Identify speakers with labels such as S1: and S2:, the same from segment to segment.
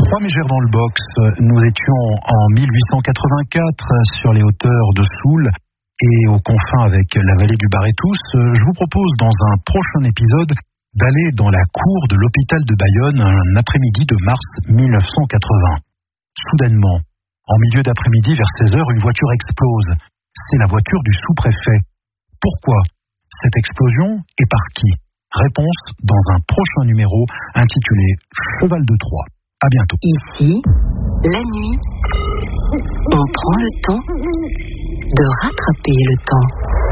S1: Trois mégères dans le box. Nous étions en 1884 sur les hauteurs de Soule et aux confins avec la vallée du Barétous. Je vous propose dans un prochain épisode d'aller dans la cour de l'hôpital de Bayonne un après-midi de mars 1980. Soudainement, en milieu d'après-midi vers 16h, une voiture explose. C'est la voiture du sous-préfet. Pourquoi cette explosion et par qui? Réponse dans un prochain numéro intitulé Cheval de Troie. À bientôt.
S2: Ici, la nuit, on prend le temps de rattraper le temps.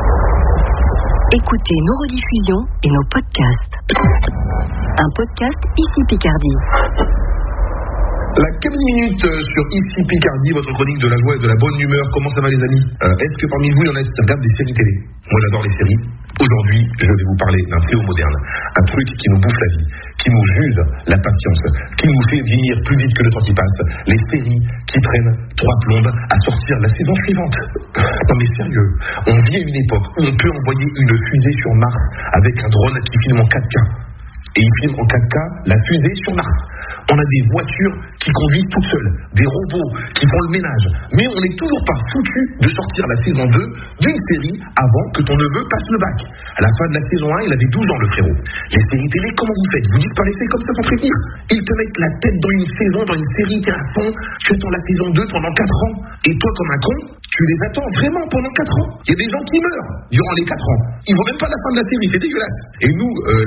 S2: Écoutez nos rediffusions et nos podcasts. Un podcast Ici Picardie.
S3: La 4 minutes sur Ici Picardie, votre chronique de la joie et de la bonne humeur. Comment ça va les amis? Est-ce que parmi vous il y en a qui regardent des séries télé? Moi j'adore les séries. Aujourd'hui, je vais vous parler d'un fléau moderne, un truc qui nous bouffe la vie, qui nous use la patience, qui nous fait vieillir plus vite que le temps qui passe. Les séries qui prennent 3 plombes à sortir la saison suivante. Non mais sérieux, on vit à une époque où on peut envoyer une fusée sur Mars avec un drone qui filme en 4K. Et il filme en 4K la fusée sur Mars. On a des voitures qui conduisent toutes seules, des robots qui font le ménage. Mais on n'est toujours pas foutu de sortir la saison 2 d'une série avant que ton neveu passe le bac. À la fin de la saison 1, il avait 12 ans le frérot. Les séries télé, comment vous faites? Vous disparaissez comme ça sans prévenir. Ils te mettent la tête dans une saison, dans une série, t'es à fond, tu attends la saison 2 pendant 4 ans. Et toi, comme un con, tu les attends vraiment pendant 4 ans. Il y a des gens qui meurent durant les 4 ans. Ils voient même pas la fin de la série, c'est dégueulasse. Et nous,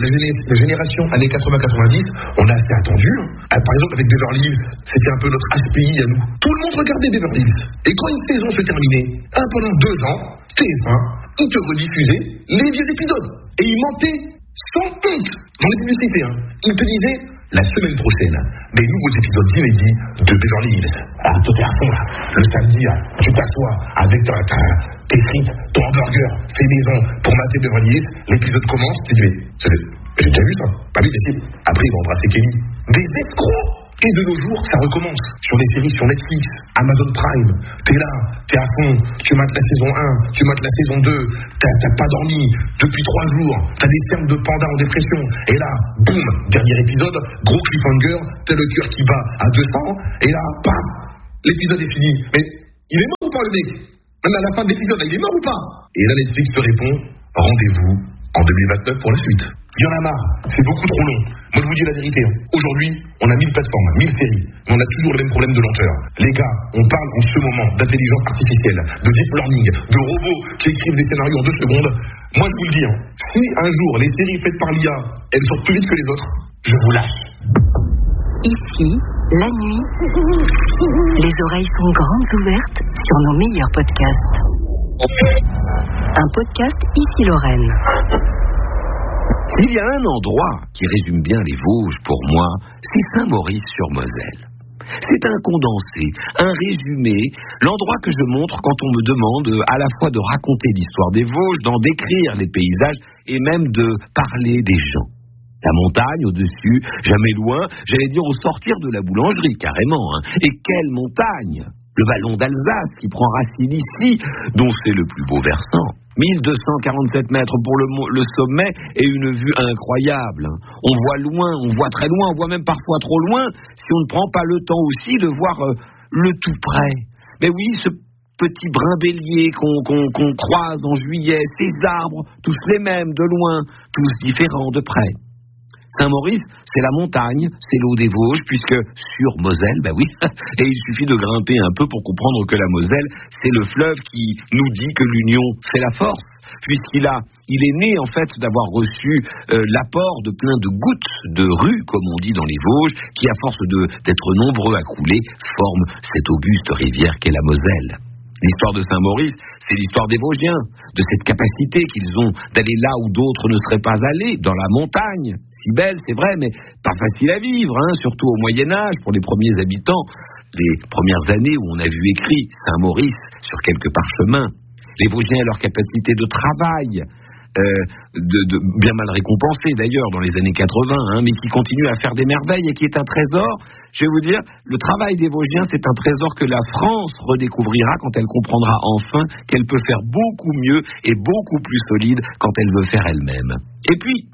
S3: la génération années 80-90, on a assez attendu. Par exemple, avec Beverly Hills, c'était un peu notre HPI à nous. Tout le monde regardait Beverly Hills. Et quand une saison se terminait, pendant 2 ans, TF1, ils te rediffusaient les vieux épisodes. Et ils mentaient sans honte dans les publicités. Ils te disaient, la semaine prochaine, des nouveaux épisodes inédits de Beverly Hills. Alors toi t'es à fond là. Le samedi, tu t'assois avec tes frites, ton hamburger, fait maison pour mater Beverly Hills. L'épisode commence, tu dis, j'ai déjà vu ça. Pas vu, possible. Après, ils vont embrasser Kelly. Des escrocs! Et de nos jours, ça recommence. Sur les séries sur Netflix, Amazon Prime. T'es là, t'es à fond. Tu mates la saison 1, tu mates la saison 2. T'as pas dormi depuis 3 jours. T'as des cernes de panda en dépression. Et là, boum, dernier épisode, gros cliffhanger. T'as le cœur qui bat à 200. Et là, bam, l'épisode est fini. Mais il est mort ou pas le mec? Même à la fin de l'épisode, il est mort ou pas? Et là, Netflix te répond, rendez-vous en 2029 pour la suite. Il y en a marre, c'est beaucoup trop long. Moi je vous dis la vérité, aujourd'hui on a 1000 plateformes, 1000 séries, mais on a toujours le même problème de lenteur. Les gars, on parle en ce moment d'intelligence artificielle, de deep learning, de robots qui écrivent des scénarios en 2 secondes. Moi je vous le dis, si un jour les séries faites par l'IA, elles sortent plus vite que les autres, je vous lâche.
S2: Ici, la nuit, les oreilles sont grandes ouvertes sur nos meilleurs podcasts. Un podcast Ici Lorraine.
S4: S'il y a un endroit qui résume bien les Vosges pour moi, c'est Saint-Maurice-sur-Moselle. C'est un condensé, un résumé, l'endroit que je montre quand on me demande à la fois de raconter l'histoire des Vosges, d'en décrire les paysages et même de parler des gens. La montagne au-dessus, jamais loin, j'allais dire au sortir de la boulangerie, carrément. Et quelle montagne! Le vallon d'Alsace qui prend racine ici, dont c'est le plus beau versant. 1247 mètres pour le sommet et une vue incroyable. On voit loin, on voit très loin, on voit même parfois trop loin si on ne prend pas le temps aussi de voir le tout près. Mais oui, ce petit brin bélier qu'on croise en juillet, ces arbres, tous les mêmes de loin, tous différents de près. Saint-Maurice, c'est la montagne, c'est l'eau des Vosges, puisque sur Moselle, ben oui, et il suffit de grimper un peu pour comprendre que la Moselle, c'est le fleuve qui nous dit que l'union fait la force, puisqu'il est né en fait d'avoir reçu l'apport de plein de gouttes de rue, comme on dit dans les Vosges, qui à force d'être nombreux à couler, forment cette auguste rivière qu'est la Moselle. L'histoire de Saint-Maurice, c'est l'histoire des Vosgiens, de cette capacité qu'ils ont d'aller là où d'autres ne seraient pas allés, dans la montagne, si belle, c'est vrai, mais pas facile à vivre, surtout au Moyen-Âge, pour les premiers habitants. Les premières années où on a vu écrit Saint-Maurice sur quelques parchemins, les Vosgiens et leur capacité de travail, bien mal récompensé d'ailleurs dans les années 80, mais qui continue à faire des merveilles et qui est un trésor. Je vais vous dire, le travail des Vosgiens, c'est un trésor que la France redécouvrira quand elle comprendra enfin qu'elle peut faire beaucoup mieux et beaucoup plus solide quand elle veut faire elle-même. Et puis,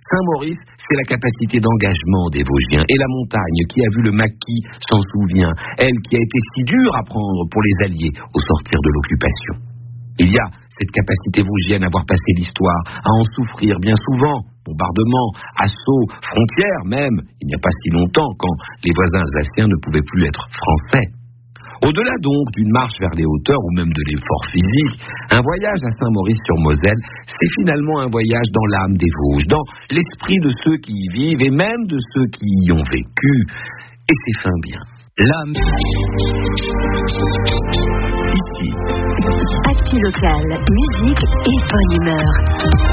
S4: Saint-Maurice, c'est la capacité d'engagement des Vosgiens. Et la montagne qui a vu le maquis s'en souvient, elle qui a été si dure à prendre pour les Alliés au sortir de l'occupation. Il y a cette capacité vosgienne à voir passer l'histoire, à en souffrir bien souvent. Bombardements, assauts, frontières même, il n'y a pas si longtemps quand les voisins alsaciens ne pouvaient plus être français. Au-delà donc d'une marche vers les hauteurs ou même de l'effort physique, un voyage à Saint-Maurice-sur-Moselle, c'est finalement un voyage dans l'âme des Vosges, dans l'esprit de ceux qui y vivent et même de ceux qui y ont vécu. Et c'est fin bien. L'âme. Ici.
S2: Actu local, musique et bonne humeur.